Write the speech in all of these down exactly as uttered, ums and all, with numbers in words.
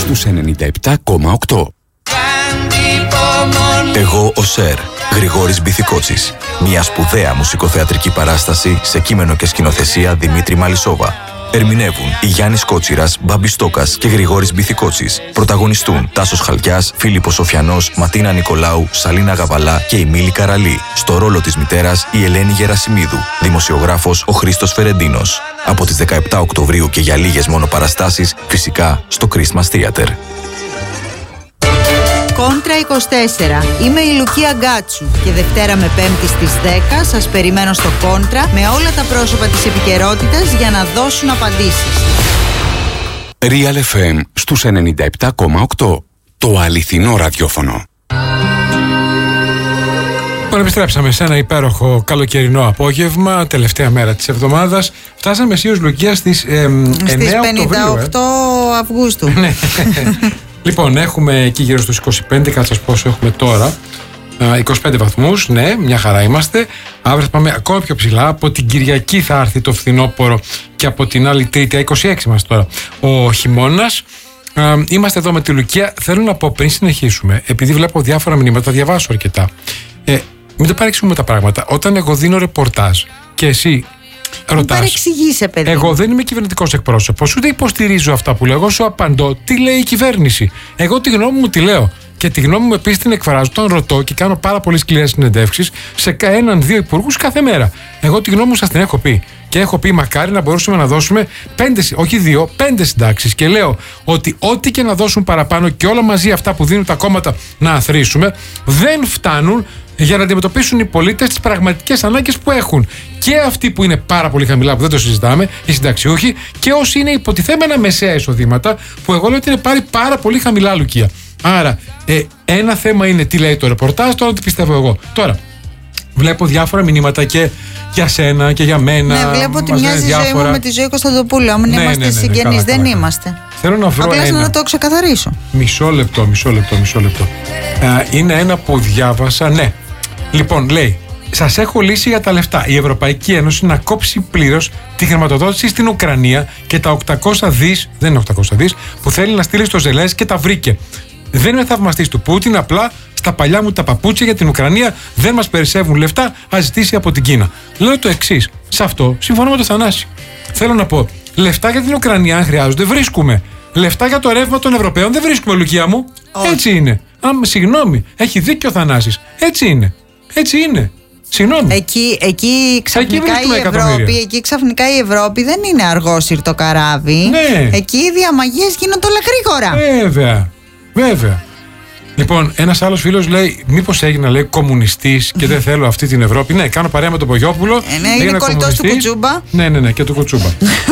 στους ενενήντα επτά κόμμα οκτώ. Εγώ ο Σερ, Γρηγόρης Μπιθικότσης. Μια σπουδαία μουσικοθεατρική παράσταση σε κείμενο και σκηνοθεσία Δημήτρη Μαλισσόβα. Ερμηνεύουν η Γιάννης Κότσιρας, Μπάμπης Στόκας και Γρηγόρης Μπιθικότσης. Πρωταγωνιστούν Τάσος Χαλκιάς, Φίλιππος Σοφιανός, Ματίνα Νικολάου, Σαλίνα Γαβαλά και η Μίλη Καραλή. Στο ρόλο της μητέρας η Ελένη Γερασιμίδου. Δημοσιογράφος ο Χρήστος Φερεντίνος. Από τις δεκαεπτά Οκτωβρίου και για λίγες μόνο παραστάσεις, φυσικά στο Christmas Theater. Κόντρα είκοσι τέσσερα. Είμαι η Λουκία Γκάτσου και Δευτέρα με Πέμπτη στις δέκα σας περιμένω στο Κόντρα με όλα τα πρόσωπα της επικαιρότητας για να δώσουν απαντήσεις. Real εφ εμ στους ενενήντα επτά κόμμα οκτώ. Το αληθινό ραδιόφωνο. Λοιπόν, επιστρέψαμε σε ένα υπέροχο καλοκαιρινό απόγευμα, τελευταία μέρα της εβδομάδας. Φτάσαμε εσύ ως Λουκία στις ε, εννέα πενήντα οκτώ Αυγούστου. Λοιπόν, έχουμε εκεί γύρω στους είκοσι πέντε, κάτσε σας πόσο έχουμε τώρα. είκοσι πέντε βαθμούς, ναι, μια χαρά είμαστε. Αύριο θα πάμε ακόμα πιο ψηλά. Από την Κυριακή θα έρθει το φθινόπωρο και από την άλλη Τρίτη, είκοσι έξι είμαστε τώρα, ο χειμώνας. Είμαστε εδώ με τη Λουκία. Θέλω να πω πριν συνεχίσουμε, επειδή βλέπω διάφορα μηνύματα, διαβάσω αρκετά. Ε, μην το παρεξηγούμε τα πράγματα. Όταν εγώ δίνω ρεπορτάζ και εσύ ρωτάς, παιδί. Εγώ δεν είμαι κυβερνητικός εκπρόσωπος, ούτε υποστηρίζω αυτά που λέω. Εγώ σου απαντώ τι λέει η κυβέρνηση. Εγώ τη γνώμη μου τη λέω. Και τη γνώμη μου επίσης την εκφράζω όταν ρωτώ και κάνω πάρα πολύ σκληρές συνεντεύξεις σε έναν-δύο υπουργούς κάθε μέρα. Εγώ τη γνώμη μου σας την έχω πει. Και έχω πει μακάρι να μπορούσαμε να δώσουμε πέντε, όχι δύο, πέντε συντάξεις. Και λέω ότι ό,τι και να δώσουν παραπάνω και όλα μαζί αυτά που δίνουν τα κόμματα να αθροίσουμε δεν φτάνουν για να αντιμετωπίσουν οι πολίτες τις πραγματικές ανάγκες που έχουν. Και αυτοί που είναι πάρα πολύ χαμηλά, που δεν το συζητάμε, οι συνταξιούχοι, και όσοι είναι υποτιθέμενα μεσαία εισοδήματα, που εγώ λέω ότι είναι πάρει πάρα πολύ χαμηλά, Λουκία. Άρα, ε, ένα θέμα είναι τι λέει το ρεπορτάζ, τώρα τι πιστεύω εγώ. Τώρα, βλέπω διάφορα μηνύματα και για σένα και για μένα. Ναι, βλέπω ότι μοιάζει η ζωή μου με τη ζωή Κωνσταντοπούλου. Αν ναι, είμαστε ναι, ναι, ναι, συγγενείς, καλά, δεν καλά, είμαστε. Θέλω να βρω. Απλά ένα. να το ξεκαθαρίσω. Μισό λεπτό, μισό λεπτό, μισό λεπτό. Ε, είναι ένα που διάβασα, ναι. Λοιπόν, λέει, σας έχω λύσει για τα λεφτά. Η Ευρωπαϊκή Ένωση να κόψει πλήρως τη χρηματοδότηση στην Ουκρανία και τα οκτακόσια δις, δεν είναι οκτακόσια δις, που θέλει να στείλει στο Ζελένσκι και τα βρήκε. Δεν είμαι θαυμαστής του Πούτιν, απλά στα παλιά μου τα παπούτσια για την Ουκρανία δεν μας περισσεύουν λεφτά, ας ζητήσει από την Κίνα. Λέω το εξής, σε αυτό συμφωνώ με τον Θανάση. Θέλω να πω, λεφτά για την Ουκρανία αν χρειάζονται βρίσκουμε. Λεφτά για το ρεύμα των Ευρωπαίων δεν βρίσκουμε, Λουκία μου. Oh. Έτσι είναι. Α, συγγνώμη, έχει δίκιο ο Θανάσης. Έτσι είναι. Έτσι είναι. Συγγνώμη. Εκεί, εκεί, ξαφνικά εκεί, η Ευρώπη, εκεί ξαφνικά η Ευρώπη δεν είναι αργόσυρτο καράβι. Ναι. Εκεί οι διαμαγείες γίνονται όλα γρήγορα. Βέβαια. Βέβαια. Λοιπόν, ένας άλλος φίλος λέει: μήπως έγινα, λέει, κομμουνιστής και δεν θέλω αυτή την Ευρώπη. Ναι, κάνω παρέα με τον Πογιόπουλο. Ε, ναι, είναι κολλητός του Κουτσούμπα. Ναι, ναι, ναι, και του Κουτσούμπα.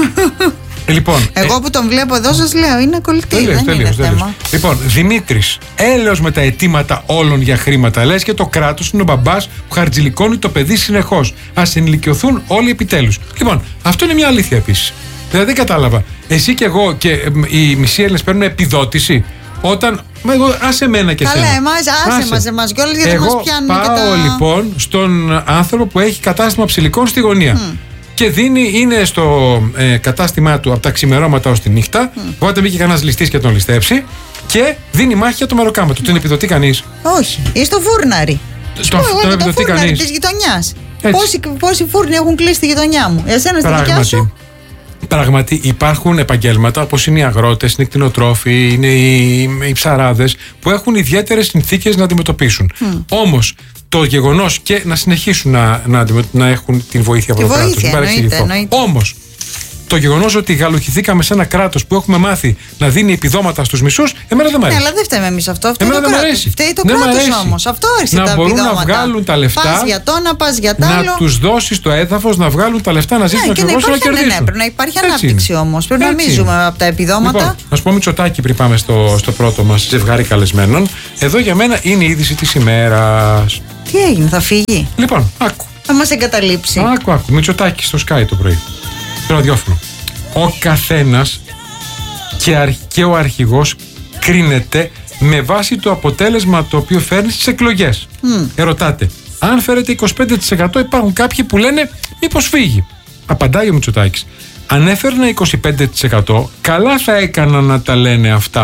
Λοιπόν, εγώ ε, που τον βλέπω εδώ σας λέω, είναι κολλητή. Τέλειος, δεν τέλειος, είναι τέλειος. θέμα. Λοιπόν, Δημήτρης, έλεος με τα αιτήματα όλων για χρήματα. Λες και το κράτος είναι ο μπαμπάς που χαρτζηλικώνει το παιδί συνεχώς. Ας ενηλικιωθούν όλοι επιτέλους. Λοιπόν, αυτό είναι μια αλήθεια επίσης. Δηλαδή δεν κατάλαβα. Εσύ και εγώ και ε, οι μισοί Έλληνες παίρνουν επιδότηση. Όταν. Μα εγώ, άσε εμένα και εσένα. Καλά, εμάς, άσε, άσε. μας εμάς κιόλας γιατί εγώ μας πιάνουν πάω, και τα... λοιπόν στον άνθρωπο που έχει κατάστημα ψηλικών στη γωνία. Mm. Και δίνει, είναι στο ε, κατάστημά του από τα ξημερώματα ως τη νύχτα. Mm. Οπότε μπήκε κανένας ληστής και τον ληστέψει. Και δίνει μάχη για το μεροκάμα του. Mm. Τον επιδοτεί κανείς? Όχι. Ή στο φούρναρι. Στο, τον το επιδοτεί κανείς? Της γειτονιάς. Πόσοι, πόσοι φούρνοι έχουν κλείσει τη γειτονιά μου? Εσένα στη δικιά σου? Πράγματι υπάρχουν επαγγέλματα όπως είναι οι αγρότες, είναι οι κτηνοτρόφοι, είναι οι, οι ψαράδες που έχουν ιδιαίτερες συνθήκες να αντιμετωπίσουν. Mm. Όμως το γεγονός και να συνεχίσουν να, να, να έχουν την βοήθεια από το κράτος. Μην παρεξηγηθώ. Όμως το γεγονός ότι γαλουχηθήκαμε σε ένα κράτος που έχουμε μάθει να δίνει επιδόματα στους μισούς, εμένα δεν μ' αρέσει. Ναι, αλλά δεν φταίμε εμείς αυτό. Αυτό εμένα το δεν μ' αρέσει. Φταίει το κράτος όμως. Αυτό άρχισε να τα μπορούν επιδόματα. Να βγάλουν τα λεφτά. Πας για το ένα, πας για τα άλλο. Να τους δώσεις το έδαφος, να βγάλουν τα λεφτά, να ζήσουν ναι, ακριβώς και να κερδίσουν. Ναι, πρέπει να υπάρχει ανάπτυξη όμως. Πρέπει να μην ζούμε από τα επιδόματα. Λοιπόν, να σου πω Μητσοτάκη πριν πάμε στο, στο πρώτο μας ζευγάρι καλεσμένων. Εδώ για μένα είναι η είδηση της ημέρας. Τι έγινε, θα φύγει? Λοιπόν, άκου. Θα μας εγκαταλείψει. Άκου, άκου. Μητσοτάκη στο Sky το πρωί. Στο ραδιόφωνο. Ο καθένας και, αρχ, και ο αρχηγός κρίνεται με βάση το αποτέλεσμα το οποίο φέρνει στις εκλογές. Mm. Ερωτάτε, αν φέρετε είκοσι πέντε τοις εκατό υπάρχουν κάποιοι που λένε μήπως φύγει. Απαντάει ο Μητσοτάκης. Αν έφερνα είκοσι πέντε τοις εκατό καλά θα έκανα να τα λένε αυτά.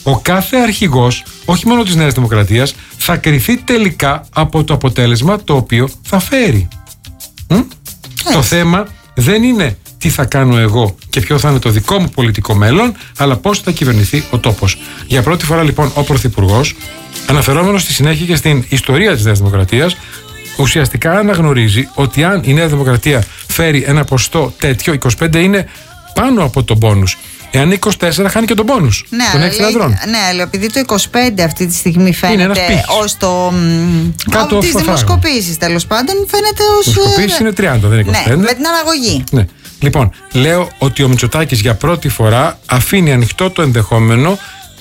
ο κάθε αρχηγός, όχι μόνο της Νέας Δημοκρατίας, θα κριθεί τελικά από το αποτέλεσμα το οποίο θα φέρει. Μ? Το θέμα δεν είναι τι θα κάνω εγώ και ποιο θα είναι το δικό μου πολιτικό μέλλον, αλλά πώς θα κυβερνηθεί ο τόπος. Για πρώτη φορά λοιπόν ο Πρωθυπουργός, αναφερόμενος στη συνέχεια και στην ιστορία της Νέας Δημοκρατίας, ουσιαστικά αναγνωρίζει ότι αν η Νέα Δημοκρατία φέρει ένα ποσοστό τέτοιο, είκοσι πέντε είναι πάνω από τον πόνους. Εάν είναι είκοσι τέσσερα χάνει και τον πόνους. Ναι, τον έξι λαδρών. Ναι, αλλά επειδή το είκοσι πέντε αυτή τη στιγμή φαίνεται ως το. Κάτω από τις δημοσκοπήσεις τέλος πάντων φαίνεται ως. Οι δημοσκοπήσεις είναι τριάντα, δεν είναι είκοσι πέντε. Ναι, με την αναγωγή. Ναι. Λοιπόν, λέω ότι ο Μητσοτάκης για πρώτη φορά αφήνει ανοιχτό το ενδεχόμενο,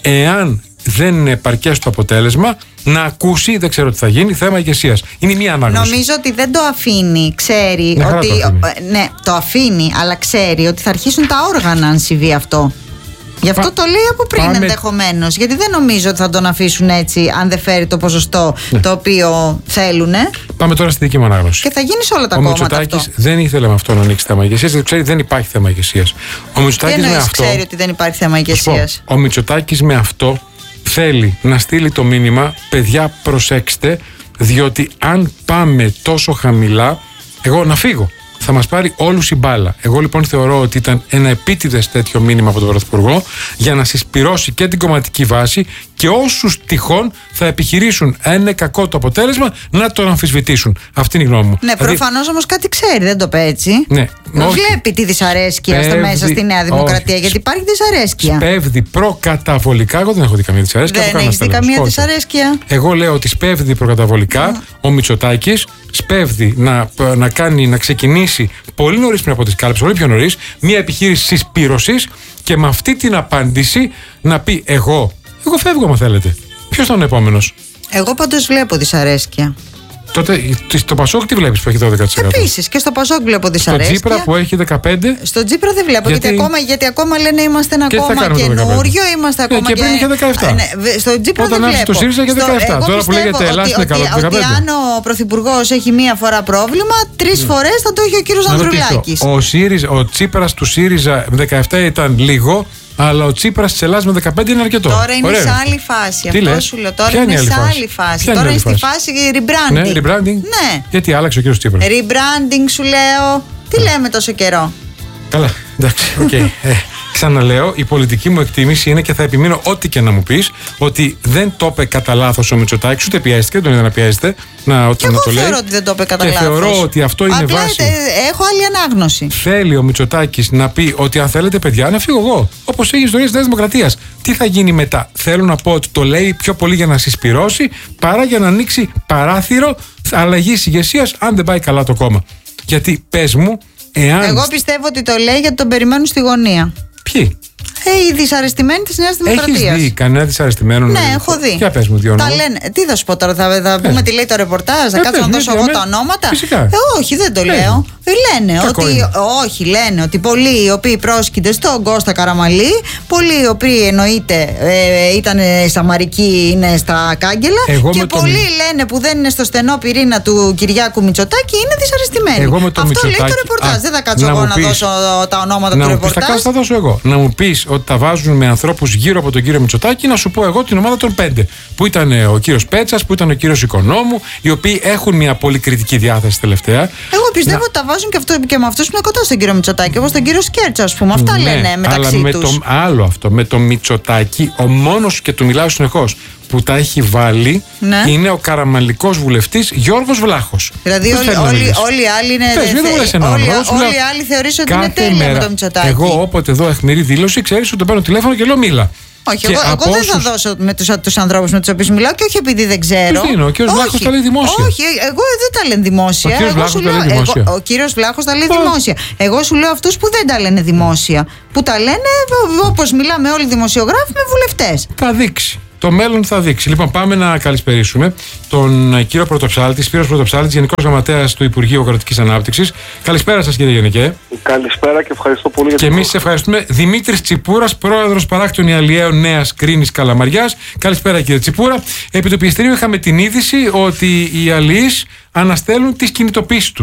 εάν δεν είναι επαρκές το αποτέλεσμα, να ακούσει, δεν ξέρω τι θα γίνει, θέμα ηγεσίας. Είναι μία ανάγνωση. Νομίζω ότι δεν το αφήνει, ξέρει Ναι, ότι. το αφήνει. Ναι, το αφήνει, αλλά ξέρει ότι θα αρχίσουν τα όργανα αν συμβεί αυτό. Γι' αυτό Πα... το λέει από πριν πάμε... ενδεχομένως. Γιατί δεν νομίζω ότι θα τον αφήσουν έτσι, αν δεν φέρει το ποσοστό ναι. το οποίο θέλουν. Πάμε τώρα στη δική μου ανάγνωση. Και θα γίνει σε όλα τα ο κόμματα. Ο Μητσοτάκης δεν ήθελε με αυτό να ανοίξει θέμα ηγεσίας. Δεν ξέρει, δεν υπάρχει θέμα ηγεσίας. Ο Μητσοτάκης με αυτό. ξέρει ότι δεν υπάρχει θέμα ηγεσίας. Ο Μητσοτάκης με αυτό θέλει να στείλει το μήνυμα, παιδιά, προσέξτε, διότι αν πάμε τόσο χαμηλά, εγώ να φύγω. Θα μας πάρει όλους η μπάλα. Εγώ λοιπόν θεωρώ ότι ήταν ένα επίτηδες τέτοιο μήνυμα από τον Πρωθυπουργό για να συσπυρώσει και την κομματική βάση και όσους τυχόν θα επιχειρήσουν, αν είναι κακό το αποτέλεσμα, να τον αμφισβητήσουν. Αυτή είναι η γνώμη μου. Ναι, δηλαδή, προφανώς όμως κάτι ξέρει, δεν το πει έτσι. Ναι, βλέπει τη δυσαρέσκεια στο μέσα στη Νέα Δημοκρατία, όχι. Γιατί υπάρχει δυσαρέσκεια. Σπέβδει προκαταβολικά. Εγώ δεν έχω δει καμία δυσαρέσκεια. Δεν έχει δει καμία δυσαρέσκεια. Εγώ λέω ότι σπέβδει προκαταβολικά mm. ο Μητσοτάκης, σπέβδει να, να, κάνει, να ξεκινήσει πολύ νωρίς πριν από τις κάλπες, πολύ πιο νωρίς, μια επιχείρηση συσπήρωσης και με αυτή την απάντηση να πει εγώ, εγώ φεύγω αν θέλετε. Ποιος θα είναι ο επόμενος? Εγώ πάντως βλέπω δυσαρέσκεια. Τότε στο Πασόκ τι βλέπεις που έχει δώδεκα τοις εκατό? Επίσης και στο Πασόκ βλέπω δυσαρέσκεια. Στο Τσίπρα που έχει δεκαπέντε τοις εκατό. Στο Τσίπρα δεν βλέπω γιατί, γιατί, ακόμα, γιατί ακόμα λένε είμαστε ένα και κόμμα καινούριο, είμαστε ακόμα. Ναι, και πριν είχε δεκαεπτά. Ναι, στο Τσίπρα όταν δεν βλέπω. Το ΣΥΡΙΖΑ είχε δεκαεπτά. Στο, τώρα που λέγεται Ελλάδα είναι καλό. Ότι, ότι αν ο Πρωθυπουργός έχει μία φορά πρόβλημα, τρεις φορές θα το έχει ο κύριος Ανδρουλάκης. Ο Τσίπρας του ΣΥΡΙΖΑ δεκαεπτά ήταν λίγο. Αλλά ο Τσίπρας της Ελλάδας με δεκαπέντε είναι αρκετό. Τώρα είναι Ωραία. σε άλλη φάση. Τι αυτό λες? σου λέω. Τώρα Ποια είναι, είναι σε άλλη άλλη φάση. Ποια Τώρα είναι, είναι στη φάση rebranding. Ναι, rebranding. Ναι. Γιατί άλλαξε ο κύριος Τσίπρας. Rebranding σου λέω. Τι yeah. λέμε τόσο καιρό? Καλά, εντάξει, οκ. Okay. ε, ξαναλέω, η πολιτική μου εκτίμηση είναι και θα επιμείνω ό,τι και να μου πεις, ότι δεν το είπε κατά λάθος ο Μητσοτάκης, ούτε πιέστηκε, δεν τον είδα να πιέζεται. Να, και εγώ το λέει. θεωρώ ότι δεν το είπε κατά και λάθος. θεωρώ ότι αυτό είναι απλά βάση. Έχω άλλη ανάγνωση. Θέλει ο Μητσοτάκης να πει ότι αν θέλετε, παιδιά, να φύγω εγώ. Όπως έχει η ιστορία της Νέας Δημοκρατίας. Τι θα γίνει μετά? Θέλω να πω ότι το λέει πιο πολύ για να συσπυρώσει παρά για να ανοίξει παράθυρο αλλαγής ηγεσίας, αν δεν πάει καλά το κόμμα. Γιατί πες μου, εάν. Εγώ πιστεύω ότι το λέει γιατί τον περιμένουν στη γωνία. Ποιοι? Ε, οι δυσαρεστημένοι της Νέας Δημοκρατίας. Έχεις δει κανένα δυσαρεστημένο? Ναι, έχω δει. Για πες μου δύο ονόματα. λένε, τι θα σου πω τώρα, θα, θα πούμε τι λέει το ρεπορτάζ, θα ε, κάτσω να δώσω εγώ με... τα ονόματα. Φυσικά. Ε, όχι, δεν το λέω. Ε, λένε Κακό ότι, είναι. όχι, λένε ότι πολλοί οι οποίοι πρόσκυνται στον Κώστα Καραμαλή, πολλοί οι οποίοι εννοείται ε, ήταν σαμαρικοί, είναι στα κάγκελα. Εγώ και πολλοί τον... λένε που δεν είναι στο στενό πυρήνα του Κυριάκου Μητσοτάκη είναι δυσαρεστημένοι. Εγώ με το Αυτό Μητσοτάκη... λέει το ρεπορτάζ. Α, δεν θα κάτσω να εγώ να πεις... δώσω τα ονόματα να του ρεπορτάζ. Θα, θα δώσω εγώ. Να μου πει ότι τα βάζουν με ανθρώπους γύρω από τον κύριο Μητσοτάκη, να σου πω εγώ την ομάδα των πέντε. Που ήταν ο κύριος Πέτσας, που ήταν ο κύριος Οικονόμου, οι οποίοι έχουν μια πολύ κριτική διάθεση τελευταία. Εγώ πιστεύω να... ότι τα βάζουν και, αυτό, και με αυτούς που είναι κοντά στον κύριο Μητσοτάκη, όπως τον κύριο Σκέρτσα, ας πούμε. Αυτά ναι, λένε μεταξύ αλλά με τους. Το, άλλο αυτό. Με το Μητσοτάκη, ο μόνος, και του μιλάω συνεχώς, που τα έχει βάλει ναι. είναι ο καραμαλικός βουλευτής Γιώργος Βλάχος. Δηλαδή όλοι, όλοι, όλοι οι άλλοι είναι. Πες, μην θε... ένα όλοι, όνομα, όλοι οι άλλοι θεωρήσουν ότι είναι τέλεια μέρα, με το Μητσοτάκη. Εγώ όποτε δω αιχμηρή δήλωση, ξέρεις ότι το παίρνω τηλέφωνο και λέω μίλα. Όχι, εγώ, εγώ δεν θα δώσω με τους, τους ανθρώπους με τους οποίους μιλάω και όχι επειδή δεν ξέρω. Τι είναι, ο κύριος Βλάχος τα λέει δημόσια. Όχι, εγώ δεν τα λένε δημόσια. Ο κύριος Βλάχος τα λέει δημόσια. Εγώ, ο κύριος Βλάχος τα λέει oh. δημόσια. Εγώ σου λέω αυτούς που δεν τα λένε δημόσια. Που τα λένε όπως μιλάμε όλοι οι δημοσιογράφοι με βουλευτές. Θα δείξει. Το μέλλον θα δείξει. Λοιπόν, πάμε να καλησπερίσουμε τον κύριο Πρωτοψάλτη, Σπύρος Πρωτοψάλτης, Γενικός Γραμματέας του Υπουργείου Αγροτικής Ανάπτυξης. Καλησπέρα σας, κύριε Γενικέ. Καλησπέρα και ευχαριστώ πολύ για την Και εμείς σε ευχαριστούμε. Δημήτρης Τσιπούρας, Πρόεδρος Παράκτων Ιαλιαίων Νέας Κρίνης Καλαμαριάς. Καλησπέρα, κύριε Τσιπούρα. Επί του πιεστηρίου είχαμε την είδηση ότι οι αλληλείς αναστέλουν τις κινητοποίησεις τους.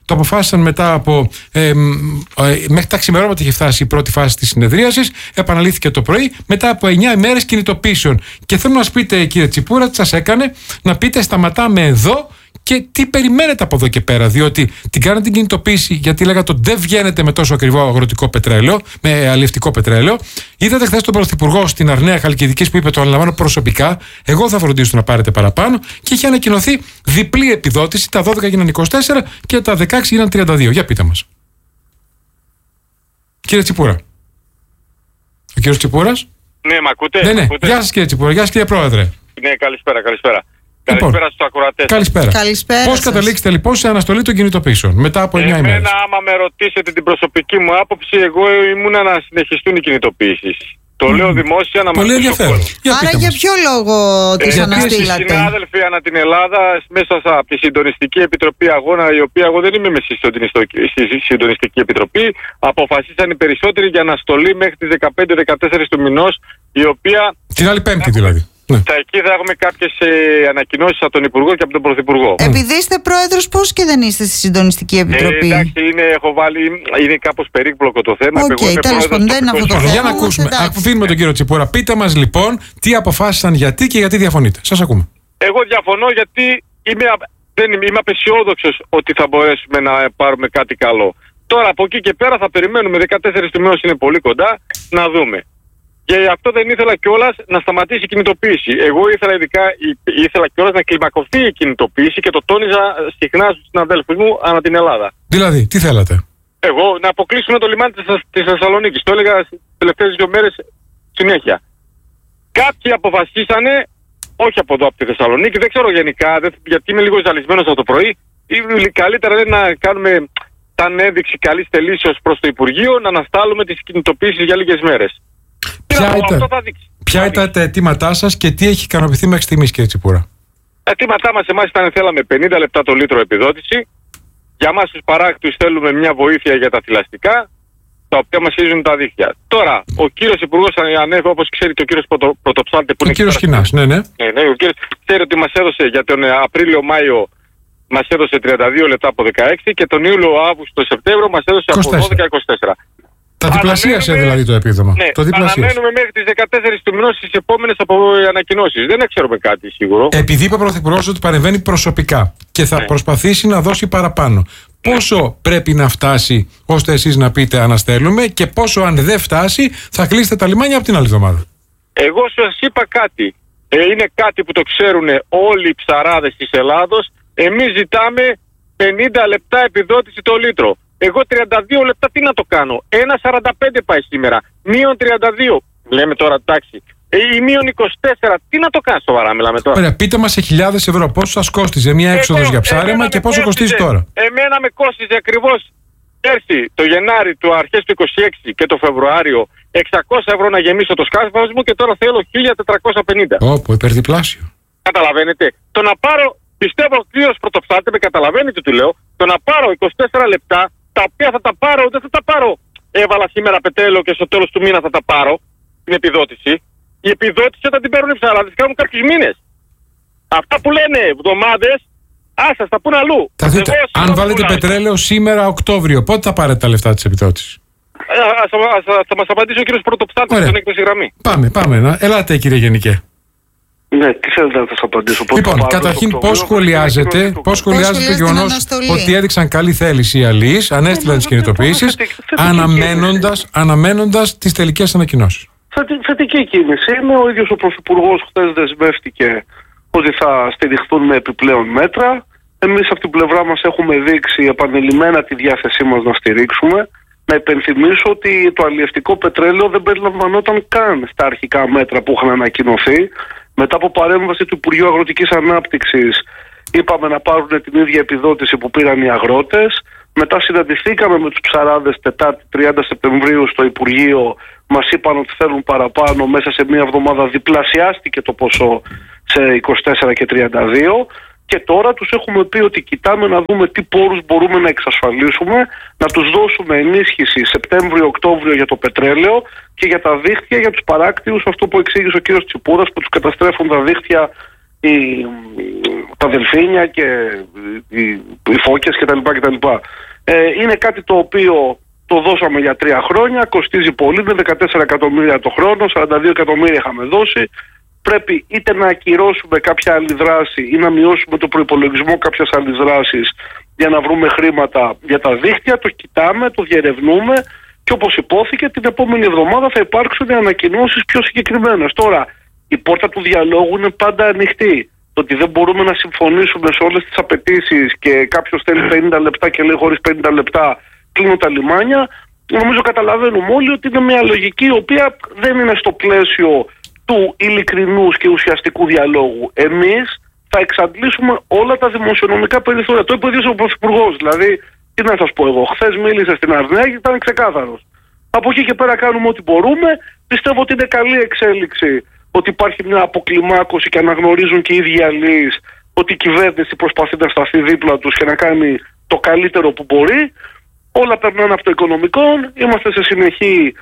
Το αποφάσισαν μετά από. Ε, ε, μέχρι τα ξημερώματα είχε φτάσει η πρώτη φάση της συνεδρίασης. Επαναλήφθηκε το πρωί, μετά από εννιά ημέρες κινητοποίησεων. Και θέλω να μας πείτε, κύριε Τσιπούρα, τι σας έκανε να πείτε σταματάμε εδώ. Και τι περιμένετε από εδώ και πέρα, διότι την κάνατε την κινητοποίηση γιατί λέγατε ότι δεν βγαίνετε με τόσο ακριβό αγροτικό πετρέλαιο, με αλλιευτικό πετρέλαιο. Είδατε χθες τον Πρωθυπουργό στην Αρναία Χαλκιδικής που είπε: το αναλαμβάνω προσωπικά, εγώ θα φροντίσω να πάρετε παραπάνω. Και είχε ανακοινωθεί διπλή επιδότηση, τα δώδεκα γίνανε είκοσι τέσσερα και τα δεκαέξι γίνανε τριάντα δύο. Για πείτε μας. Κύριε Τσιπούρα. Ο κύριος Τσιπούρας. Ναι, μ' ακούτε. Ναι, ναι. Γεια σας κύριε Τσιπούρα, γεια σας κύριε Πρόεδρε. Ναι, καλησπέρα, καλησπέρα. Λοιπόν, καλησπέρα στους ακροατές. Καλησπέρα. Καλησπέρα. Πώς καταλήξετε λοιπόν σε αναστολή των κινητοποιήσεων μετά από εννιά ημέρες? Εμένα, άμα με ρωτήσετε την προσωπική μου άποψη, εγώ ήμουν να συνεχιστούν οι κινητοποιήσεις. Το mm. λέω δημόσια να μας πολύ ενδιαφέρον. Για Άρα για ποιο λόγο τις ε, αναστήλατε? Οι συνάδελφοι ανά την Ελλάδα, μέσα από τη Συντονιστική Επιτροπή Αγώνα, η οποία εγώ δεν είμαι με στη Συντονιστική Επιτροπή, αποφασίσαν οι περισσότεροι για αναστολή μέχρι τις δεκαπέντε δεκατέσσερα του μηνός, η οποία. Την άλλη Πέμπτη δηλαδή. Ναι. Θα εκεί θα έχουμε κάποιες ε, ανακοινώσεις από τον Υπουργό και από τον Πρωθυπουργό. Επειδή είστε πρόεδρος, πώς και δεν είστε στη Συντονιστική Επιτροπή? Ε, εντάξει, είναι, έχω βάλει, είναι κάπως περίπλοκο το θέμα. Οκ, okay, τέλος πάντων, δεν είναι αυτό το θέμα. Για να ακούσουμε. Αφήνουμε τον κύριο Τσιπούρα. Πείτε μας λοιπόν τι αποφάσισαν, γιατί και γιατί διαφωνείτε. Σας ακούμε. Εγώ διαφωνώ γιατί είμαι, δεν είμαι, είμαι απεσιόδοξος ότι θα μπορέσουμε να πάρουμε κάτι καλό. Τώρα από εκεί και πέρα θα περιμένουμε. δεκατέσσερα του μήνες είναι πολύ κοντά, να δούμε. Και αυτό δεν ήθελα κιόλας να σταματήσει η κινητοποίηση. Εγώ ήθελα ειδικά ήθελα κιόλας να κλιμακωθεί η κινητοποίηση και το τόνιζα συχνά στους συναδέλφους μου ανά την Ελλάδα. Δηλαδή, τι θέλατε? Εγώ να αποκλείσουμε το λιμάνι της, της Θεσσαλονίκης. Το έλεγα τις τελευταίες δύο μέρες συνέχεια. Κάποιοι αποφασίσανε, όχι από εδώ από τη Θεσσαλονίκη, δεν ξέρω γενικά, δεν, γιατί είμαι λίγο ζαλισμένος από το πρωί. Καλύτερα είναι να κάνουμε σαν ένδειξη καλής τελήσεως προς το Υπουργείο να αναστάλουμε τις κινητοποίησεις για λίγες μέρες. Ποια ήταν, ποια ήταν τα αιτήματά σας και τι έχει ικανοποιηθεί μέχρι στιγμής, κύριε Τσιπούρα? Τα αιτήματά μας εμάς ήταν θέλαμε πενήντα λεπτά το λίτρο επιδότηση. Για εμάς τους παράκτους θέλουμε μια βοήθεια για τα θηλαστικά, τα οποία μας χείζουν τα δίχτυα. Τώρα, ο κύριος Υπουργός ανέβη, όπως ξέρει και ο κύριος Πρωτο, Πρωτοψάλτη που ο είναι. Ο κύριος Χινάς, ναι, ναι. ναι, ναι ο κύριος ξέρει ότι μας έδωσε για τον Απρίλιο-Μάιο μας έδωσε τριάντα δύο λεπτά από δεκαέξι και τον Ιούλιο-Αύγουστο-Σεπτέμβριο μας έδωσε από δώδεκα είκοσι τέσσερα. Τα διπλασίασε δηλαδή το επίδομα. Ναι, το αναμένουμε μέχρι τις δεκατέσσερα του μηνός τις επόμενες ανακοινώσεις. Δεν ξέρουμε κάτι σίγουρο. Επειδή είπε ο Πρωθυπουργός ότι παρεμβαίνει προσωπικά και θα ναι. προσπαθήσει να δώσει παραπάνω, πόσο ναι. πρέπει να φτάσει ώστε εσείς να πείτε αναστέλουμε και πόσο αν δεν φτάσει θα κλείσετε τα λιμάνια από την άλλη εβδομάδα? Εγώ σας είπα κάτι. Ε, είναι κάτι που το ξέρουν όλοι οι ψαράδες της Ελλάδος. Εμείς ζητάμε πενήντα λεπτά επιδότηση το λίτρο. Εγώ τριάντα δύο λεπτά τι να το κάνω? ένα σαράντα πέντε πάει σήμερα. Μείον τριάντα δύο. Λέμε τώρα εντάξει. Ε, ή μείον είκοσι τέσσερα. Τι να το κάνω σοβαρά, μιλάμε τώρα. Ωραία, πείτε μας σε χιλιάδες ευρώ πόσο σας κόστιζε μια έξοδος για ψάρεμα και πόσο κοστίζει τώρα? Εμένα με κόστιζε ακριβώς πέρσι το Γενάρη του αρχές του είκοσι έξι και το Φεβρουάριο εξακόσια ευρώ να γεμίσω το σκάφος μου και τώρα θέλω χίλια τετρακόσια πενήντα. Όπο, υπερδιπλάσιο. Καταλαβαίνετε. Το να πάρω, πιστεύω ο κύριος Πρωτοψάλτη με καταλαβαίνει τι του λέω, το να πάρω είκοσι τέσσερα λεπτά, τα οποία θα τα πάρω, δεν θα τα πάρω. Έβαλα σήμερα πετρέλαιο και στο τέλος του μήνα θα τα πάρω, την επιδότηση. Η επιδότηση όταν την παίρνουν οι ψαράδες κάνουν κάποιους μήνες. Αυτά που λένε εβδομάδες, άστα τα πούν αλλού. Θα δείτε, αν βάλετε πετρέλαιο σήμερα Οκτώβριο, πότε θα πάρετε τα λεφτά της επιδότησης? Θα μας απαντήσει ο κύριος Πρωτοψάλτης στον έκδοση γραμμή. Πάμε, πάμε. Να. Ελάτε κύριε Γενικέ. Ναι, τι θέλετε να σας απαντήσω? Λοιπόν, καταρχήν πώς σχολιάζετε, πώς σχολιάζετε το γεγονός ότι έδειξαν καλή θέληση οι αλληλείς, ανέστειλαν τις κινητοποιήσεις, αναμένοντας, αναμένοντας τις τελικές ανακοινώσεις? Θετική κίνηση είναι. Ο ίδιος ο Πρωθυπουργός χθες δεσμεύτηκε ότι θα στηριχθούν με επιπλέον μέτρα. Εμείς από την πλευρά μας έχουμε δείξει επανειλημμένα τη διάθεσή μας να στηρίξουμε. Να υπενθυμίσω ότι το αλλιευτικό πετρέλαιο δεν περιλαμβανόταν καν στα αρχικά μέτρα που είχαν ανακοινωθεί. Μετά από παρέμβαση του Υπουργείου Αγροτικής Ανάπτυξης είπαμε να πάρουν την ίδια επιδότηση που πήραν οι αγρότες. Μετά συναντηθήκαμε με τους ψαράδες Τετάρτη τριάντα Σεπτεμβρίου στο Υπουργείο. Μας είπαν ότι θέλουν παραπάνω. Μέσα σε μία εβδομάδα διπλασιάστηκε το ποσό σε είκοσι τέσσερα και τριάντα δύο. Και τώρα τους έχουμε πει ότι κοιτάμε να δούμε τι πόρους μπορούμε να εξασφαλίσουμε, να τους δώσουμε ενίσχυση Σεπτέμβριο-Οκτώβριο για το πετρέλαιο και για τα δίχτυα για τους παράκτιους, αυτό που εξήγησε ο κύριος Τσιπούρας, που τους καταστρέφουν τα δίχτυα οι, τα δελφίνια και οι, οι φώκες κτλ. κτλ. Ε, είναι κάτι το οποίο το δώσαμε για τρία χρόνια, κοστίζει πολύ, είναι δεκατέσσερα εκατομμύρια το χρόνο, σαράντα δύο εκατομμύρια είχαμε δώσει. Πρέπει είτε να ακυρώσουμε κάποια άλλη δράση ή να μειώσουμε το προϋπολογισμό κάποιας άλλης δράσης για να βρούμε χρήματα για τα δίκτυα. Το κοιτάμε, το διερευνούμε και όπως υπόθηκε την επόμενη εβδομάδα θα υπάρξουν ανακοινώσεις πιο συγκεκριμένες. Τώρα η πόρτα του διαλόγου είναι πάντα ανοιχτή. Το ότι δεν μπορούμε να συμφωνήσουμε σε όλες τις απαιτήσεις και κάποιος θέλει πενήντα λεπτά και λέει χωρίς πενήντα λεπτά κλείνω τα λιμάνια, νομίζω καταλαβαίνουμε όλοι ότι είναι μια λογική η οποία δεν είναι στο πλαίσιο του ειλικρινούς και ουσιαστικού διαλόγου. Εμείς θα εξαντλήσουμε όλα τα δημοσιονομικά περιθώρια. Το είπε ο ίδιος ο Πρωθυπουργός. Δηλαδή, τι να σας πω εγώ, χθες μίλησε στην Αρνέα και ήταν ξεκάθαρος. Από εκεί και πέρα κάνουμε ό,τι μπορούμε. Πιστεύω ότι είναι καλή εξέλιξη ότι υπάρχει μια αποκλιμάκωση και αναγνωρίζουν και οι ίδιοι αλληλείς ότι η κυβέρνηση προσπαθεί να σταθεί δίπλα τους και να κάνει το καλύτερο που μπορεί. Όλα περνάνε από το οικονομικό. Είμαστε σε συνεχή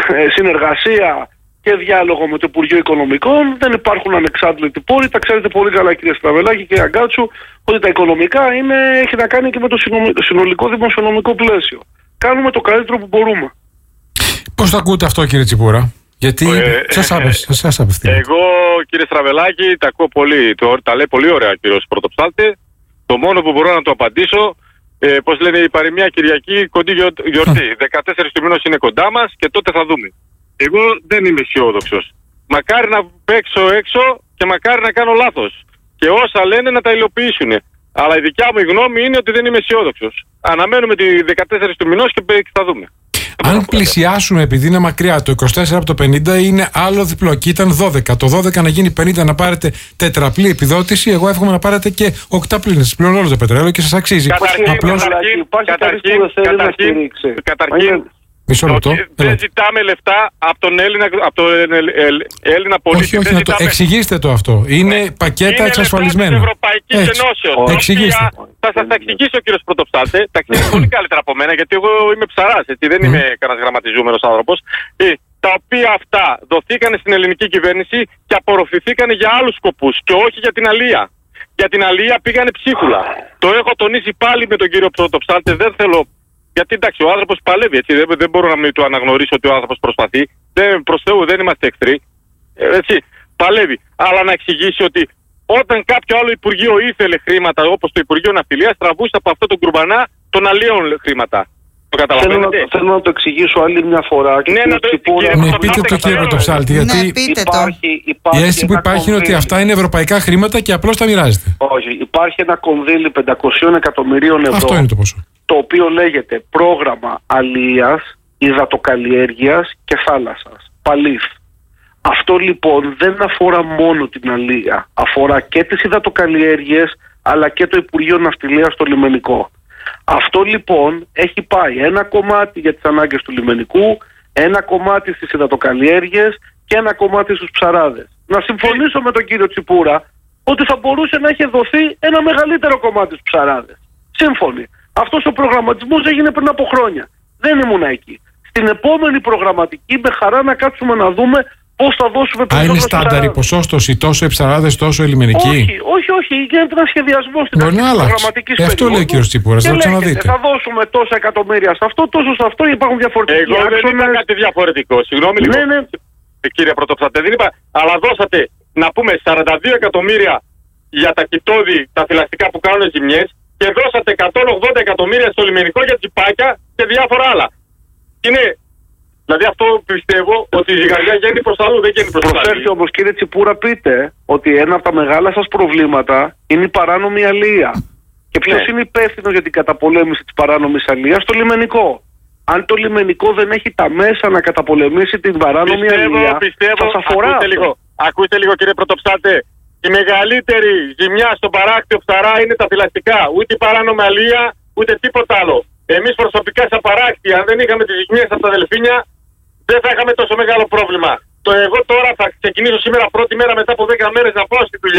συνεργασία και διάλογο με το Υπουργείο Οικονομικών. Δεν υπάρχουν ανεξάρτητοι πόροι. Τα ξέρετε πολύ καλά, κύριε Στραβελάκη και Αγκάτσου, ότι τα οικονομικά είναι, έχει να κάνει και με το συνολικό δημοσιονομικό πλαίσιο. Κάνουμε το καλύτερο που μπορούμε. Πώς το ακούτε αυτό, κύριε Τσιπούρα? Γιατί ε, σας απευθύνω. Εγώ, κύριε Στραβελάκη, τα ακούω πολύ. Το, τα λέει πολύ ωραία, κύριος Πρωτοψάλτη. Το μόνο που μπορώ να το απαντήσω, ε, πώς λένε η παροιμία Κυριακή, κοντή γιορτή. δεκατέσσερις του μηνός είναι κοντά μας και τότε θα δούμε. Εγώ δεν είμαι αισιόδοξος. Μακάρι να παίξω έξω και μακάρι να κάνω λάθος. Και όσα λένε να τα υλοποιήσουν. Αλλά η δικιά μου γνώμη είναι ότι δεν είμαι αισιόδοξος. Αναμένουμε τη δεκατέσσερις του μηνός και θα δούμε. Αν πλησιάσουμε, επειδή είναι μακριά, το είκοσι τέσσερα από το πενήντα είναι άλλο διπλό. Και ήταν δώδεκα. Το δώδεκα να γίνει πενήντα, να πάρετε τετραπλή επιδότηση. Εγώ εύχομαι να πάρετε και οκταπλή. Να σας πληρώνω όλο το πετρέλαιο και σας αξίζει. Καταρχήν, Απλώς... καταρχήν, καταρχήν, καταρχήν, καταρχήν Μισό λεπτό. Δεν ζητάμε λεφτά από τον Έλληνα, από τον Έλληνα πολίτη. Όχι, όχι, να το εξηγήστε το αυτό. Είναι ναι. πακέτα εξασφαλισμένα. Είναι Ευρωπαϊκή Ενώσεως. Εξηγήστε. Θα σας τα εξηγήσω, κύριος Πρωτοψάλτε. Τα ξέρετε πολύ καλύτερα από μένα, γιατί εγώ είμαι ψαράς, έτσι, δεν είμαι κανένας γραμματιζούμενος άνθρωπος. Τα οποία αυτά δοθήκανε στην ελληνική κυβέρνηση και απορροφηθήκανε για άλλους σκοπούς και όχι για την αλία. Για την αλία πήγανε ψίχουλα. Το έχω τονίσει πάλι με τον κύριο Πρωτοψάλτε, δεν θέλω. Γιατί εντάξει, ο άνθρωπος παλεύει, έτσι, δεν, δεν μπορώ να μην του αναγνωρίσω ότι ο άνθρωπος προσπαθεί. Δεν, προς Θεού δεν είμαστε εχθροί. Ε, έτσι, παλεύει. Αλλά να εξηγήσει ότι όταν κάποιο άλλο Υπουργείο ήθελε χρήματα, όπως το Υπουργείο Ναυτιλίας, τραβούσε από αυτό τον κουρμπανά των αλλιών χρήματα. Το καταλαβαίνετε. Θέλω, θέλω να το εξηγήσω άλλη μια φορά. Ναι, να το εξηγήσω. Ναι, πείτε το, κύριε Πρωτοψάλτη, γιατί ναι, πείτε υπάρχει, υπάρχει η αίσθηση που υπάρχει είναι ότι αυτά είναι ευρωπαϊκά χρήματα και απλώς τα μοιράζετε. Όχι, υπάρχει ένα κονδύλι πεντακόσια εκατομμυρίων ευρώ. Αυτό είναι το ποσό. Το οποίο λέγεται πρόγραμμα αλίας, υδατοκαλλιέργειας και θάλασσας. Παλίφ. Αυτό λοιπόν δεν αφορά μόνο την αλία. Αφορά και τις υδατοκαλλιέργειες αλλά και το Υπουργείο Ναυτιλίας στο λιμενικό. Αυτό λοιπόν έχει πάει ένα κομμάτι για τις ανάγκες του λιμενικού, ένα κομμάτι στις υδατοκαλλιέργειες και ένα κομμάτι στους ψαράδες. Να συμφωνήσω με τον κύριο Τσιπούρα ότι θα μπορούσε να έχει δοθεί ένα μεγαλύτερο κομμάτι στους ψαράδες. Σύμφωνοι. Αυτός ο προγραμματισμός έγινε πριν από χρόνια. Δεν ήμουν εκεί. Στην επόμενη προγραμματική με χαρά να κάτσουμε να δούμε πώς θα δώσουμε περισσότερο. Α, είναι στάνταρ η ποσόστοση, τόσο οι ψαράδες, τόσο οι λιμενικοί? Όχι, όχι, όχι. Γίνεται ένα σχεδιασμό στην αρχή της προγραμματικής περίοδου. Αυτό λέει ο κ. Τσιπούρας, θα το ξαναδείτε. Θα δώσουμε τόσα εκατομμύρια σε αυτό, τόσο σε αυτό, υπάρχουν διαφορετικοί Εγώ άξονες. Δεν είπα κάτι διαφορετικό. Συγγνώμη λίγο. Ναι, ναι. Κύριε Πρωτοψάλτη, δεν είπα. Αλλά δώσατε να πούμε σαράντα δύο εκατομμύρια για τα κοιτόδη, τα θηλαστικά που κάνουν ζημιές και δώσατε εκατόν ογδόντα εκατομμύρια στο λιμενικό για τσιπάκια και διάφορα άλλα. Είναι. Δηλαδή αυτό πιστεύω ότι η ζυγαριά γίνει προς αλλού, δεν γίνει προς αλλού. Προσφέρετε όμως, κύριε Τσιπούρα, πείτε ότι ένα από τα μεγάλα σας προβλήματα είναι η παράνομη αλία. Και ποιος ναι. είναι υπεύθυνος για την καταπολέμηση της παράνομης αλίας? Το λιμενικό. Αν το λιμενικό δεν έχει τα μέσα να καταπολεμήσει την παράνομη πιστεύω, αλία, πιστεύω, σας αφορά. Ακούστε λίγο, ακούστε λίγο, κύριε Πρωτοψάλτε. Η μεγαλύτερη ζημιά στον παράκτιο ψαρά είναι τα θηλαστικά. Ούτε η παράνομη αλία, ούτε τίποτα άλλο. Εμείς προσωπικά σαν παράκτη, αν δεν είχαμε τις ζημιές από τα δελφίνια, δεν θα είχαμε τόσο μεγάλο πρόβλημα. Το εγώ τώρα θα ξεκινήσω σήμερα πρώτη μέρα μετά από δέκα μέρες να πάω στη δουλειά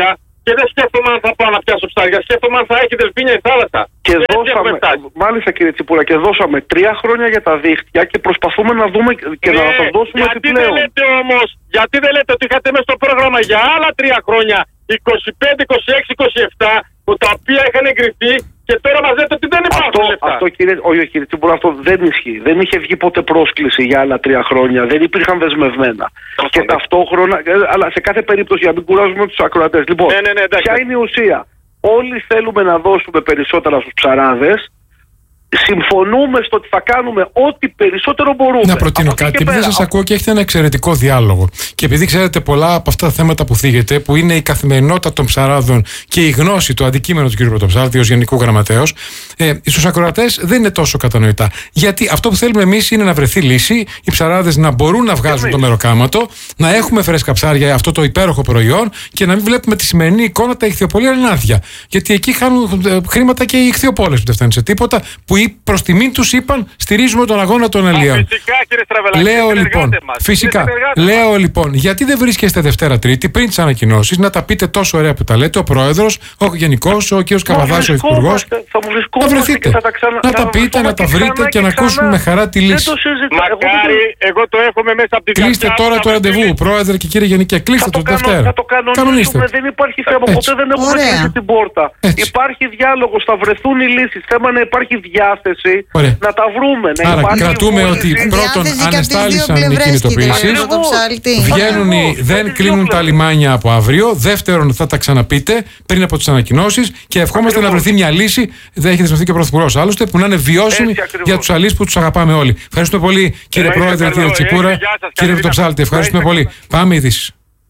Και δεν σκέφτομαι αν θα πάω να πιάσω ψάρια. Σκέφτομαι αν θα έχει δελφίνια η θάλασσα. Και δώσαμε, μάλιστα κύριε Τσιπούρα, και δώσαμε τρία χρόνια για τα δίχτυα και προσπαθούμε να δούμε και ναι, να τα δώσουμε γιατί επιπλέον. Δεν λέτε όμως, γιατί δεν λέτε ότι είχατε μέσα στο πρόγραμμα για άλλα τρία χρόνια, είκοσι πέντε, είκοσι έξι, είκοσι επτά, που τα οποία είχαν εγκριθεί και τώρα μας λέτε ότι δεν υπάρχουν αυτό, λεφτά. Αυτό κύριε, όχι κύριε Τσιπούρα, αυτό δεν ισχύει. Δεν είχε βγει ποτέ πρόσκληση για άλλα τρία χρόνια. Δεν υπήρχαν δεσμευμένα. Αυτό, και ναι. ταυτόχρονα, αλλά σε κάθε περίπτωση, για να μην κουράζουμε τους ακροατές. Λοιπόν, ναι, ναι, ναι, ποια είναι η ουσία? Όλοι θέλουμε να δώσουμε περισσότερα στους ψαράδες. Συμφωνούμε στο ότι θα κάνουμε ό,τι περισσότερο μπορούμε. Να προτείνω κάτι. Και επειδή σας ακούω και έχετε ένα εξαιρετικό διάλογο, και επειδή ξέρετε πολλά από αυτά τα θέματα που θίγετε, που είναι η καθημερινότητα των ψαράδων και η γνώση, το αντικείμενο του κ. Πρωτοψάλτη ως Γενικού Γραμματέως, ε, στους ακροατές δεν είναι τόσο κατανοητά. Γιατί αυτό που θέλουμε εμείς είναι να βρεθεί λύση, οι ψαράδες να μπορούν να βγάζουν το μεροκάματο, να έχουμε φρέσκα ψάρια, αυτό το υπέροχο προϊόν, και να μην βλέπουμε τη σημερινή εικόνα τα ηχθειοπολία είναι άδεια. Γιατί εκεί χάνουν ε, χρήματα και οι ηχθειοπόλες που δεν φτάνουν σε τίποτα, που προς τιμήν τους είπαν στηρίζουμε τον αγώνα των αλλιέων. Φυσικά, κύριε Στραβελάκη. Λέω λοιπόν, φυσικά, λέω λοιπόν, γιατί δεν βρίσκεστε Δευτέρα Τρίτη πριν τις ανακοινώσεις να τα πείτε τόσο ωραία που τα λέτε, ο Πρόεδρος, ο Γενικός, ο κ. Καβαδάς, ο Υπουργός. Να βρεθείτε, θα τα ξανα... να τα πείτε, να τα βρείτε και, και να ακούσουμε με χαρά τη λύση. Μακάρι, εγώ το έχουμε μέσα από την καρδιά. Κλείστε τώρα το ραντεβού, Πρόεδρε και κύριε Γενικέ, κλείστε το Δευτέρα. Θα το κανονίσουμε, δεν υπάρχει θέμα, ποτέ δεν έχουμε κλείσει την πόρτα. Υπάρχει διάλογος, θα βρεθούν οι λύσεις. Θέμα να υπάρχει διάθεση. Ωραία. Να τα βρούμε. Να Άρα κρατούμε ότι πρώτον ανεστάλησαν οι κινητοποιήσεις, βγαίνουν, δεν κλείνουν τα λιμάνια από αύριο. Δεύτερον, θα τα ξαναπείτε πριν από τις ανακοινώσεις και ευχόμαστε να βρεθεί μια λύση. Δεν έχει δεσμευτεί και ο Πρωθυπουργός άλλωστε, που να είναι βιώσιμη για τους αλείς που τους αγαπάμε όλοι. Ευχαριστούμε πολύ κύριε Πρόεδρε, κύριε Τσιπούρα, κύριε Πρωτοψάλτη. Ευχαριστούμε πολύ. Πάμε ειδήσεις.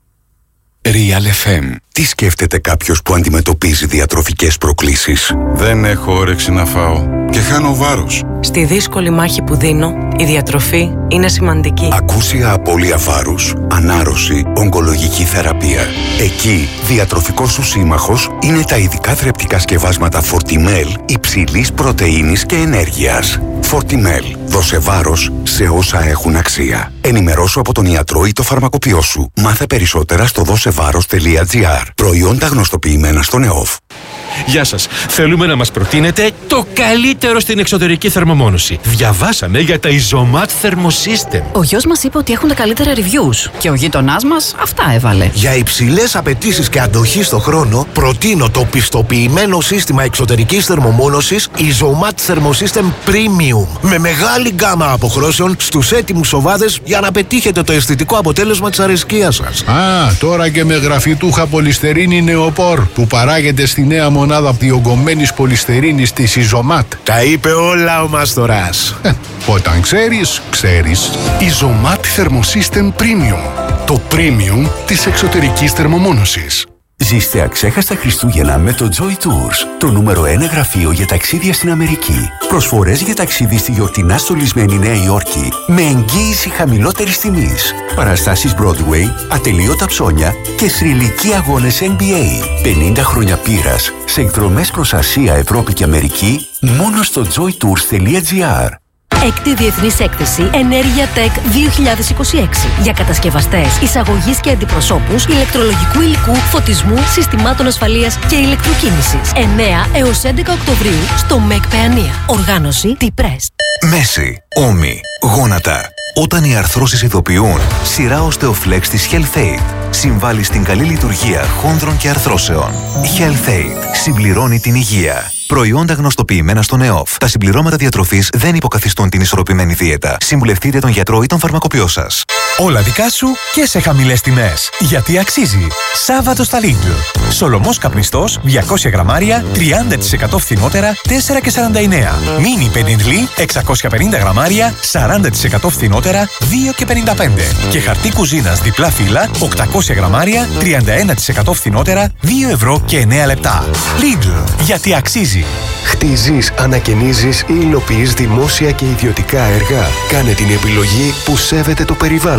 Real εφ εμ. Τι σκέφτεται κάποιος που αντιμετωπίζει διατροφικές προκλήσεις? Δεν έχω όρεξη να φάω και χάνω βάρος. Στη δύσκολη μάχη που δίνω, η διατροφή είναι σημαντική. Ακούσια απώλεια βάρους, ανάρρωση, ογκολογική θεραπεία. Εκεί, διατροφικός σου σύμμαχος είναι τα ειδικά θρεπτικά σκευάσματα Fortimel υψηλής πρωτεΐνης και ενέργειας. Fortimel. Δώσε βάρος σε όσα έχουν αξία. Ενημερώσου από τον ιατρό ή το φαρμακοποιό σου. Μάθε περισσότερα στο δώσεβάρος τελεία τζι άρ. Προϊόντα γνωστοποιημένα στον ΕΟΦ. Γεια σας. Θέλουμε να μας προτείνετε το καλύτερο στην εξωτερική θερμομόνωση. Διαβάσαμε για τα Isomat Thermosystem. Ο γιος μας είπε ότι έχουν τα καλύτερα reviews και ο γείτονάς μας αυτά έβαλε. Για υψηλές απαιτήσεις και αντοχή στο χρόνο, προτείνω το πιστοποιημένο σύστημα εξωτερικής θερμομόνωσης Isomat Thermosystem Premium. Με μεγάλη γκάμα αποχρώσεων στους έτοιμους οβάδες για να πετύχετε το αισθητικό αποτέλεσμα της αρεσκίας σας. Α, τώρα και με γραφιτούχα πολυστερίνη νεοπόρ που παράγεται στη νέα μονάδα διογκωμένης πολυστερίνης της Isomat. Τα είπε όλα ο Μαστοράς. Ε, όταν ξέρεις, ξέρεις. Isomat Thermosystem Premium. Το premium της εξωτερικής θερμομόνωσης. Ζήστε αξέχαστα Χριστούγεννα με το Joy Tours, το νούμερο ένα γραφείο για ταξίδια στην Αμερική. Προσφορές για ταξίδι στη γιορτινά στολισμένη Νέα Υόρκη με εγγύηση χαμηλότερης τιμής. Παραστάσεις Broadway, ατελείωτα ψώνια και θρυλικοί αγώνες N B A. πενήντα χρόνια πείρας σε εκδρομές προς Ασία, Ευρώπη και Αμερική μόνο στο joy tours τελεία τζι άρ. Έκτη Διεθνής Έκθεση Ενέργεια Tech δύο χιλιάδες είκοσι έξι για κατασκευαστές, εισαγωγής και αντιπροσώπους ηλεκτρολογικού υλικού, φωτισμού, συστημάτων ασφαλείας και ηλεκτροκίνησης. εννέα έως έντεκα Οκτωβρίου στο ΜΕΚ Παιανία. Οργάνωση T-Press. Μέση, ώμοι, γόνατα. Όταν οι αρθρώσεις ειδοποιούν, σειρά Osteoflex της HealthAid συμβάλλει στην καλή λειτουργία χόνδρων και αρθρώσεων. HealthAid συμπληρώνει την υγεία. Προϊόντα γνωστοποιημένα στον ΕΟΦ. Τα συμπληρώματα διατροφής δεν υποκαθιστούν την ισορροπημένη δίαιτα. Συμβουλευτείτε τον γιατρό ή τον φαρμακοποιό σας. Όλα δικά σου και σε χαμηλές τιμές. Γιατί αξίζει. Σάββατο στα Lidl. Σολομός καπνιστός διακόσια γραμμάρια τριάντα τοις εκατό φθηνότερα τέσσερα και σαράντα εννέα. Μίνι πεντιντλί εξακόσια πενήντα γραμμάρια σαράντα τοις εκατό φθηνότερα δύο και πενήντα πέντε. Και χαρτί κουζίνας διπλά φύλλα οκτακόσια γραμμάρια τριάντα ένα τοις εκατό φθηνότερα δύο ευρώ και εννέα λεπτά. Lidl. Γιατί αξίζει. Χτίζεις, ανακαινίζεις ή υλοποιείς δημόσια και ιδιωτικά έργα. Κάνε την επιλογή που σέβεται το περιβάλλον.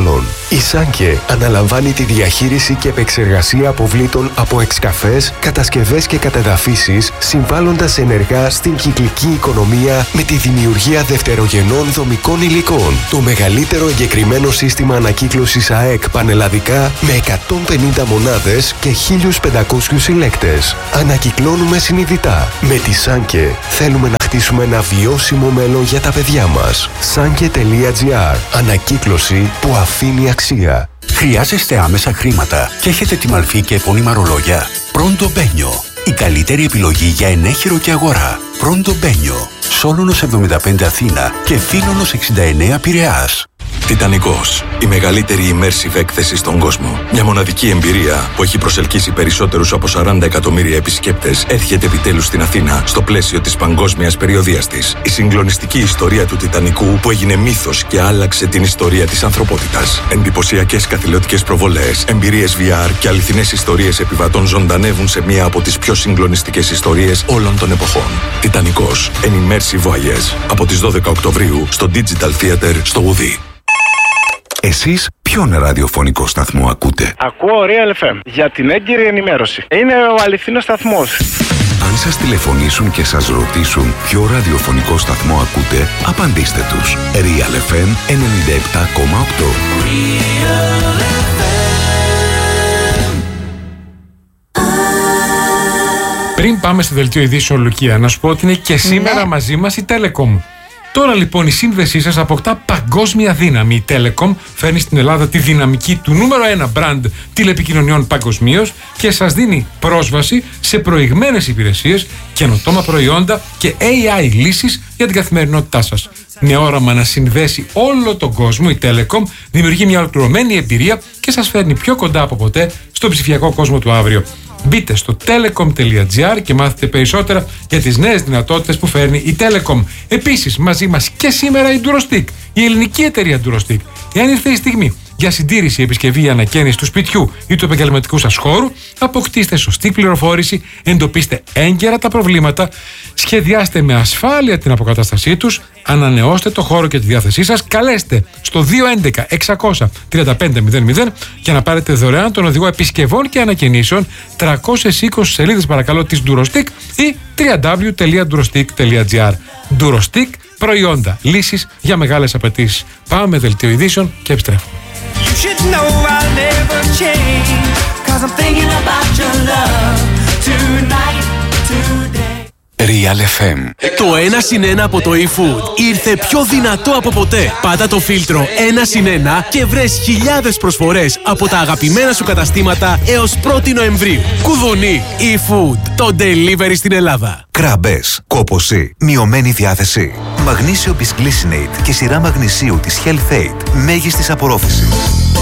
περιβάλλον. Η Σάνκε αναλαμβάνει τη διαχείριση και επεξεργασία αποβλήτων από εξκαφές, κατασκευές και κατεδαφίσεις, συμβάλλοντας ενεργά στην κυκλική οικονομία με τη δημιουργία δευτερογενών δομικών υλικών. Το μεγαλύτερο εγκεκριμένο σύστημα ανακύκλωσης ΑΕΚ πανελλαδικά με εκατόν πενήντα μονάδες και χίλιους πεντακόσιους συλλέκτες. Ανακυκλώνουμε συνειδητά. Με τη Σάνκε θέλουμε να χτίσουμε ένα βιώσιμο μέλλον για τα παιδιά μας. Σάνκε τελεία τζι άρ. Ανακύκλωση που αφήνει αξία. Χρειάζεστε άμεσα χρήματα και έχετε τη μαλφή και επώνυμα ρολόγια? Πρόντο Μπένιο. Η καλύτερη επιλογή για ενέχειρο και αγορά. Πρόντο Μπένιο. Σόλωνος εβδομήντα πέντε Αθήνα και Φίνωνος εξήντα εννέα Πειραιάς. Τιτανικός, η μεγαλύτερη immersive έκθεση στον κόσμο. Μια μοναδική εμπειρία που έχει προσελκύσει περισσότερους από σαράντα εκατομμύρια επισκέπτες έρχεται επιτέλους στην Αθήνα στο πλαίσιο της παγκόσμιας περιοδείας της. Η συγκλονιστική ιστορία του Τιτανικού που έγινε μύθος και άλλαξε την ιστορία της ανθρωπότητας. Εντυπωσιακές καθηλωτικές προβολές, εμπειρίες βι αρ και αληθινές ιστορίες επιβατών ζωντανεύουν σε μία από τις πιο συγκλονιστικές ιστορίες όλων των εποχών. Τιτανικός, an immersive voyage. Από τις δώδεκα Οκτωβρίου στο Digital Theater στο Ουδί. Εσείς ποιον ραδιοφωνικό σταθμό ακούτε? Ακούω Real εφ εμ για την έγκυρη ενημέρωση. Είναι ο αληθινός σταθμός. Αν σας τηλεφωνήσουν και σας ρωτήσουν ποιο ραδιοφωνικό σταθμό ακούτε, απαντήστε τους. Real εφ εμ ενενήντα επτά κόμμα οκτώ. Πριν πάμε στη δελτίο ειδήσεων, Λουκία, να σου πω ότι είναι και σήμερα ναι. μαζί μας η Telecom. Τώρα λοιπόν η σύνδεσή σας αποκτά παγκόσμια δύναμη. Η Telecom φέρνει στην Ελλάδα τη δυναμική του νούμερο ένα brand τηλεπικοινωνιών παγκοσμίως και σας δίνει πρόσβαση σε προηγμένες υπηρεσίες, καινοτόμα προϊόντα και έι άι λύσεις για την καθημερινότητά σας. Με όραμα να συνδέσει όλο τον κόσμο, η Telecom δημιουργεί μια ολοκληρωμένη εμπειρία και σας φέρνει πιο κοντά από ποτέ στον ψηφιακό κόσμο του αύριο. Μπείτε στο telecom τελεία τζι άρ και μάθετε περισσότερα για τις νέες δυνατότητες που φέρνει η Telecom. Επίσης, μαζί μας και σήμερα η Durostick, η ελληνική εταιρεία Durostick. Εάν ήρθε η στιγμή για συντήρηση, επισκευή ή ανακαίνιση του σπιτιού ή του επαγγελματικού σας χώρου, αποκτήστε σωστή πληροφόρηση, εντοπίστε έγκαιρα τα προβλήματα, σχεδιάστε με ασφάλεια την αποκατάστασή τους, ανανεώστε το χώρο και τη διάθεσή σας, καλέστε στο δύο έντεκα εξακόσια τριάντα πέντε μηδέν μηδέν για να πάρετε δωρεάν τον οδηγό επισκευών και ανακαινήσεων, τριακόσιες είκοσι σελίδες παρακαλώ της Durostick ή double-u double-u double-u τελεία durostick τελεία τζι άρ. Durostick, προϊόντα, λύσεις για μεγάλες απαιτήσεις. Πάμε με δελτίο ειδήσεων και επιστρέφουμε. You should know I'll never change, 'cause I'm thinking about your love tonight, today. Real εφ εμ. Το ένα συν ένα από το eFood ήρθε πιο δυνατό από ποτέ. Πάτα το φίλτρο ένα συν ένα και βρες χιλιάδες προσφορές από τα αγαπημένα σου καταστήματα έως πρώτη Νοεμβρίου. Κουδουνί, eFood, το delivery στην Ελλάδα. Κράμπες, κόπωση, μειωμένη διάθεση. Μαγνήσιο Bisglycinate και σειρά μαγνησίου της Health Aid. Μέγιστης απορρόφησης.